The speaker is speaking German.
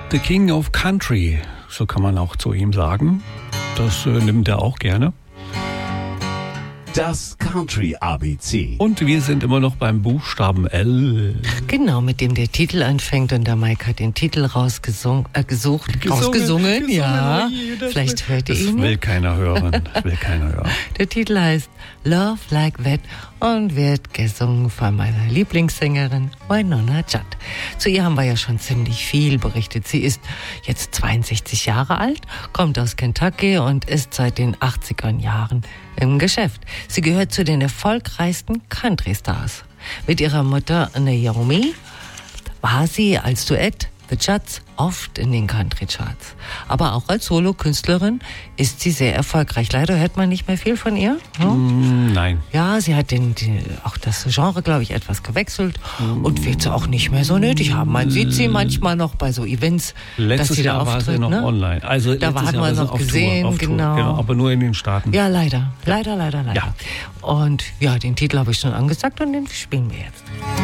The King of Country, so kann man auch zu ihm sagen. Das nimmt er auch gerne. Das Country ABC. Und wir sind immer noch beim Buchstaben L. Genau, mit dem der Titel anfängt. Und der Mike hat den Titel rausgesungen, ja. Vielleicht hört ihr ihn. Das will keiner hören. Der Titel heißt Love Like That und wird gesungen von meiner Lieblingssängerin Wynonna Judd. Zu ihr haben wir ja schon ziemlich viel berichtet. Sie ist jetzt 62 Jahre alt, kommt aus Kentucky und ist seit den 80er Jahren im Geschäft. Sie gehört zu den erfolgreichsten Country-Stars. Mit ihrer Mutter Naomi war sie als Duett The Judds oft in den Country-Charts. Aber auch als Solo-Künstlerin ist sie sehr erfolgreich. Leider hört man nicht mehr viel von ihr. Nein. Ja, sie hat auch das Genre, glaube ich, etwas gewechselt und wird sie auch nicht mehr so nötig haben. Man sieht sie manchmal noch bei so Events, Letztes dass sie da Jahr auftritt. war sie noch online. Also da hat man noch gesehen, auf Tour, genau. Aber nur in den Staaten. Ja, leider. Ja. Und ja, den Titel habe ich schon angesagt und den spielen wir jetzt.